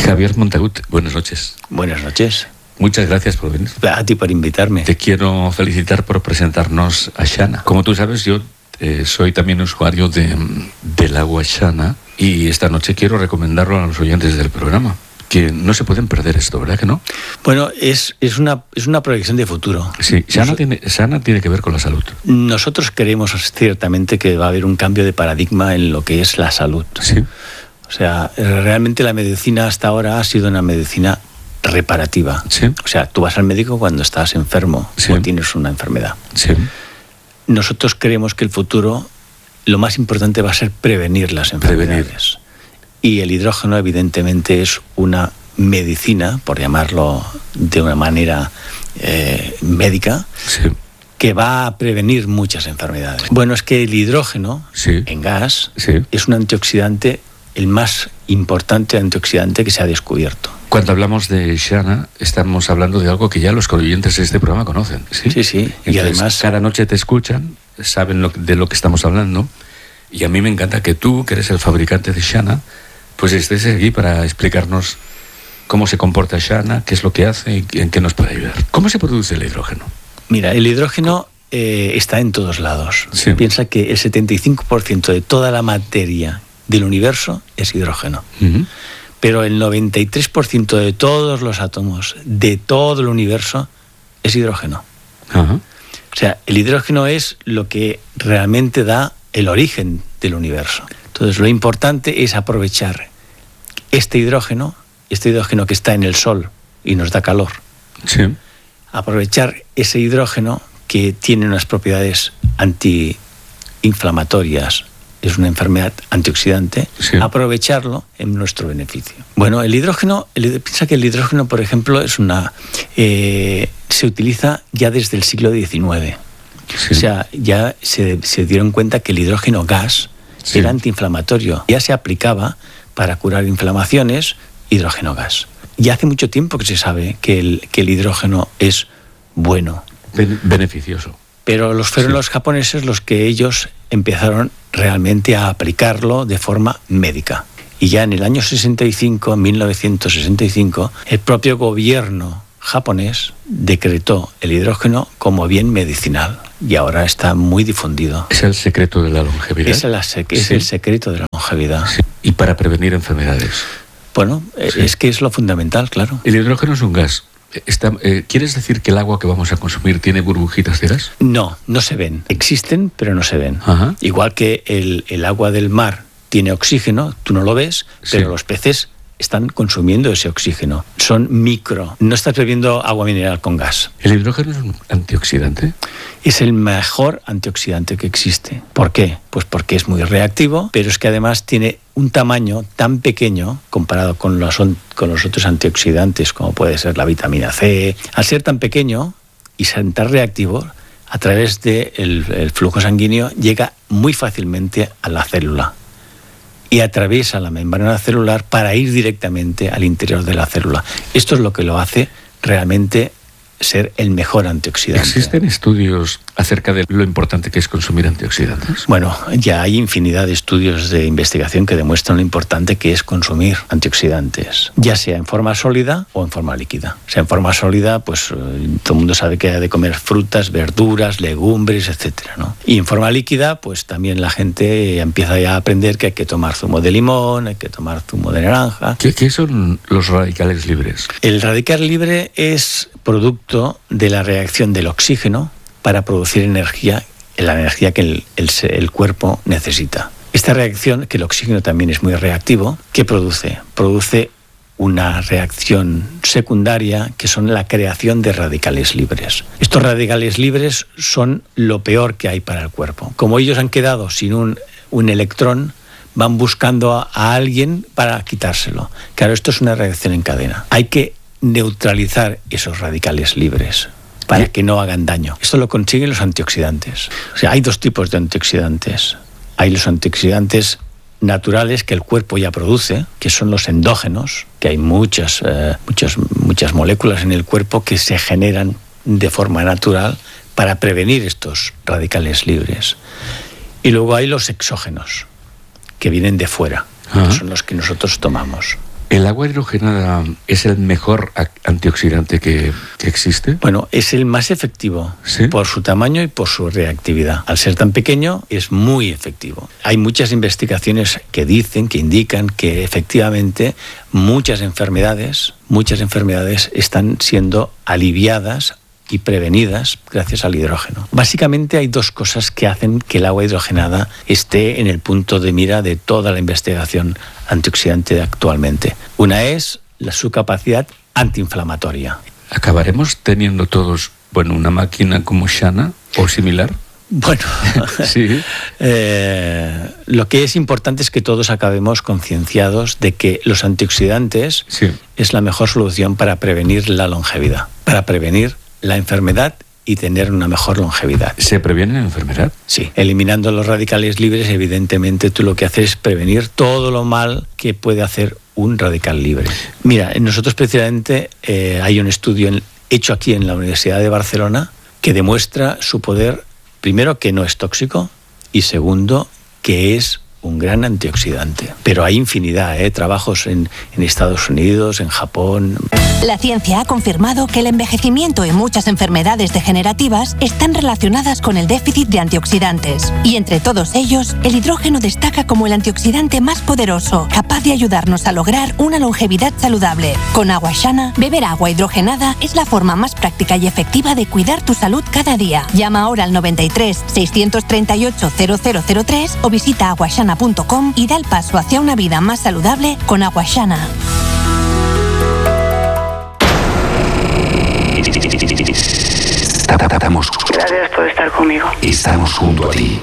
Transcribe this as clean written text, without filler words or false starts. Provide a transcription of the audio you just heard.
Javier Montagut, buenas noches. Buenas noches. Muchas gracias por venir. A ti por invitarme. Te quiero felicitar por presentarnos a Shana. Como tú sabes, yo soy también usuario del agua Shana y esta noche quiero recomendarlo a los oyentes del programa. Que no se pueden perder esto, ¿verdad que no? Bueno, es una proyección de futuro. Sí, Shana tiene que ver con la salud. Nosotros creemos ciertamente que va a haber un cambio de paradigma en lo que es la salud. Sí. O sea, realmente la medicina hasta ahora ha sido una medicina reparativa. Sí. O sea, tú vas al médico cuando estás enfermo, sí, o tienes una enfermedad. Sí. Nosotros creemos que el futuro, lo más importante va a ser prevenir las enfermedades. Y el hidrógeno, evidentemente, es una medicina, por llamarlo de una manera médica, sí, que va a prevenir muchas enfermedades. Bueno, es que el hidrógeno, sí, en gas, sí, es un antioxidante, el más importante antioxidante que se ha descubierto. Cuando hablamos de Shana, estamos hablando de algo que ya los oyentes de este programa conocen. Sí, sí, sí. Entonces, y además, cada noche te escuchan, saben de lo que estamos hablando, y a mí me encanta que tú, que eres el fabricante de Shana, pues estés aquí para explicarnos cómo se comporta Shana, qué es lo que hace y en qué nos puede ayudar. ¿Cómo se produce el hidrógeno? Mira, el hidrógeno está en todos lados. Sí. Piensa que el 75% de toda la materia del universo es hidrógeno. Uh-huh. Pero el 93% de todos los átomos de todo el universo es hidrógeno. Uh-huh. O sea, el hidrógeno es lo que realmente da el origen del universo. Entonces, lo importante es aprovechar este hidrógeno que está en el sol y nos da calor. Sí. Aprovechar ese hidrógeno que tiene unas propiedades antiinflamatorias, es una enfermedad antioxidante, sí, aprovecharlo en nuestro beneficio. Bueno, el hidrógeno, piensa que el hidrógeno, por ejemplo, se utiliza ya desde el siglo XIX. Sí. O sea, ya se dieron cuenta que el hidrógeno gas, sí, era antiinflamatorio. Ya se aplicaba para curar inflamaciones hidrógeno gas. Ya hace mucho tiempo que se sabe que el hidrógeno es bueno. Beneficioso. Pero fueron, sí, los japoneses los que ellos empezaron realmente a aplicarlo de forma médica. Y ya en el año 65, 1965, el propio gobierno japonés decretó el hidrógeno como bien medicinal y ahora está muy difundido. ¿Es el secreto de la longevidad? Es el secreto de la longevidad. Sí. ¿Y para prevenir enfermedades? Bueno, sí, es que es lo fundamental, claro. El hidrógeno es un gas. ¿Quieres decir que el agua que vamos a consumir tiene burbujitas de gas? No, no se ven. Existen, pero no se ven. Ajá. Igual que el agua del mar tiene oxígeno, tú no lo ves, pero sí, los peces están consumiendo ese oxígeno. Son micro. No estás bebiendo agua mineral con gas. ¿El hidrógeno es un antioxidante? Es el mejor antioxidante que existe. ¿Por qué? Pues porque es muy reactivo, pero es que además tiene un tamaño tan pequeño comparado con los otros antioxidantes, como puede ser la vitamina C. Al ser tan pequeño y ser tan reactivo, a través del flujo sanguíneo llega muy fácilmente a la célula y atraviesa la membrana celular para ir directamente al interior de la célula. Esto es lo que lo hace realmente ser el mejor antioxidante. ¿Existen estudios acerca de lo importante que es consumir antioxidantes? Bueno, ya hay infinidad de estudios de investigación que demuestran lo importante que es consumir antioxidantes, ya sea en forma sólida o en forma líquida. O sea, en forma sólida, pues todo el mundo sabe que hay de comer frutas, verduras, legumbres, etcétera, ¿no? Y en forma líquida, pues también la gente empieza ya a aprender que hay que tomar zumo de limón, hay que tomar zumo de naranja. ¿Qué son los radicales libres? El radical libre es producto de la reacción del oxígeno para producir energía, la energía que el cuerpo necesita. Esta reacción, que el oxígeno también es muy reactivo, ¿qué produce? Produce una reacción secundaria que son la creación de radicales libres. Estos radicales libres son lo peor que hay para el cuerpo. Como ellos han quedado sin un electrón, van buscando a alguien para quitárselo. Claro, esto es una reacción en cadena. Hay que neutralizar esos radicales libres para que no hagan daño. Esto lo consiguen los antioxidantes. O sea, hay dos tipos de antioxidantes. Hay los antioxidantes naturales que el cuerpo ya produce, que son los endógenos, que hay muchas moléculas en el cuerpo que se generan de forma natural para prevenir estos radicales libres. Y luego hay los exógenos, que vienen de fuera, que son los que nosotros tomamos. ¿El agua hidrogenada es el mejor antioxidante que existe? Bueno, es el más efectivo, ¿Sí? Por su tamaño y por su reactividad. Al ser tan pequeño, es muy efectivo. Hay muchas investigaciones que indican que efectivamente muchas enfermedades están siendo aliviadas y prevenidas gracias al hidrógeno. Básicamente hay dos cosas que hacen que el agua hidrogenada esté en el punto de mira de toda la investigación antioxidante actualmente. Una es su capacidad antiinflamatoria. ¿Acabaremos teniendo todos, una máquina como Shana o similar? Bueno, sí. Lo que es importante es que todos acabemos concienciados de que los antioxidantes es la mejor solución para prevenir la longevidad, para prevenir la enfermedad y tener una mejor longevidad. ¿Se previene la enfermedad? Sí. Eliminando los radicales libres, evidentemente tú lo que haces es prevenir todo lo mal que puede hacer un radical libre. Mira, nosotros precisamente hay un estudio hecho aquí en la Universidad de Barcelona que demuestra su poder, primero, que no es tóxico y segundo, que es un gran antioxidante. Pero hay infinidad, trabajos en Estados Unidos, en Japón. La ciencia ha confirmado que el envejecimiento y muchas enfermedades degenerativas están relacionadas con el déficit de antioxidantes. Y entre todos ellos, el hidrógeno destaca como el antioxidante más poderoso, capaz de ayudarnos a lograr una longevidad saludable. Con Agua Shana, beber agua hidrogenada es la forma más práctica y efectiva de cuidar tu salud cada día. Llama ahora al 93 638 0003 o visita aguashana.com y da el paso hacia una vida más saludable con Agua Shana. Gracias por estar conmigo. Estamos junto a ti.